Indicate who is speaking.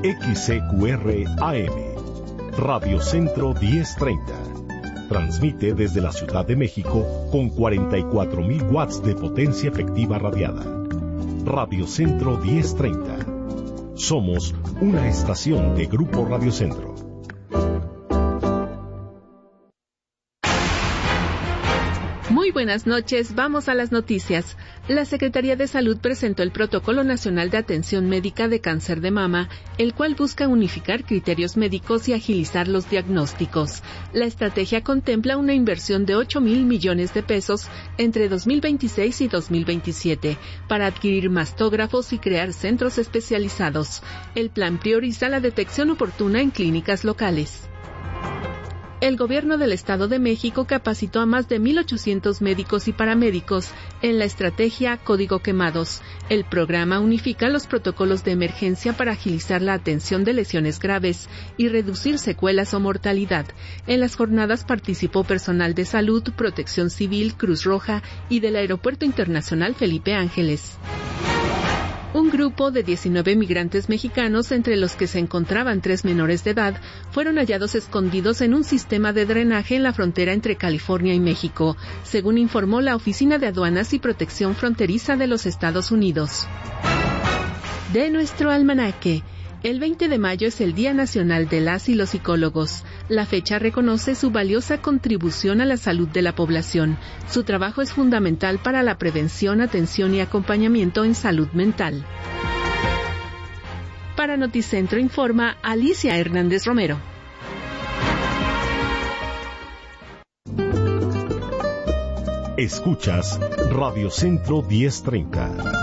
Speaker 1: XCQR AM, Radio Centro 1030. Transmite desde la Ciudad de México con 44,000 watts de potencia efectiva radiada. Radio Centro 1030. Somos una estación de Grupo Radio Centro.
Speaker 2: Muy buenas noches, vamos a las noticias. La Secretaría de Salud presentó el Protocolo Nacional de Atención Médica de Cáncer de Mama, el cual busca unificar criterios médicos y agilizar los diagnósticos. La estrategia contempla una inversión de 8,000 millones de pesos entre 2026 y 2027 para adquirir mastógrafos y crear centros especializados. El plan prioriza la detección oportuna en clínicas locales. El Gobierno del Estado de México capacitó a más de 1,800 médicos y paramédicos en la estrategia Código Quemados. El programa unifica los protocolos de emergencia para agilizar la atención de lesiones graves y reducir secuelas o mortalidad. En las jornadas participó personal de salud, Protección Civil, Cruz Roja y del Aeropuerto Internacional Felipe Ángeles. Un grupo de 19 migrantes mexicanos, entre los que se encontraban 3 menores de edad, fueron hallados escondidos en un sistema de drenaje en la frontera entre California y México, según informó la Oficina de Aduanas y Protección Fronteriza de los Estados Unidos. De nuestro almanaque. El 20 de mayo es el Día Nacional de las y los Psicólogos. La fecha reconoce su valiosa contribución a la salud de la población. Su trabajo es fundamental para la prevención, atención y acompañamiento en salud mental. Para Noticentro informa Alicia Hernández Romero.
Speaker 1: Escuchas Radio Centro 1030.